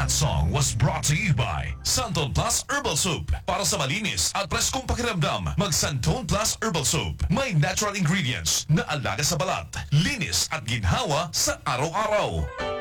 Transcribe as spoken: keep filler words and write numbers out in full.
That song was brought to you by Santon Plus Herbal Soup. Para sa malinis at preskong pakiramdam, mag Santon Plus Herbal Soup. May natural ingredients na alaga sa balat, linis at ginhawa sa araw-araw.